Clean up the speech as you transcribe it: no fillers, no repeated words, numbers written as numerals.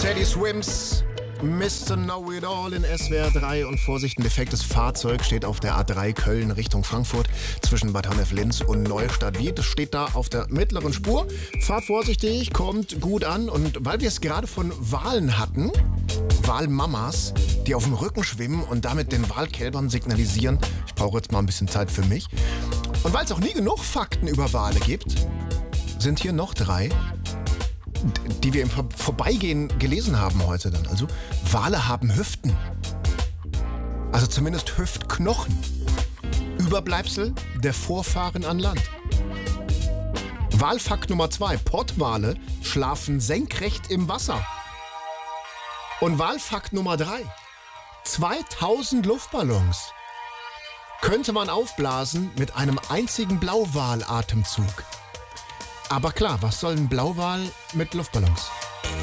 Teddy Swims, Mr. Know-It-All in SWR 3 und Vorsicht, ein defektes Fahrzeug steht auf der A3 Köln Richtung Frankfurt zwischen Bad Honnef-Linz und Neustadt-Wien. Das steht da auf der mittleren Spur. Fahrt vorsichtig, kommt gut an und weil wir es gerade von Walen hatten, Walmamas, die auf dem Rücken schwimmen und damit den Walkälbern signalisieren, ich brauche jetzt mal ein bisschen Zeit für mich. Und weil es auch nie genug Fakten über Wale gibt, sind hier noch 3, die wir im Vorbeigehen gelesen haben heute dann. Also, Wale haben Hüften. Also zumindest Hüftknochen. Überbleibsel der Vorfahren an Land. Walfakt Nummer 2. Pottwale schlafen senkrecht im Wasser. Und Walfakt Nummer 3. 2000 Luftballons könnte man aufblasen mit einem einzigen Blauwal-Atemzug. Aber klar, was soll ein Blauwal mit Luftballons?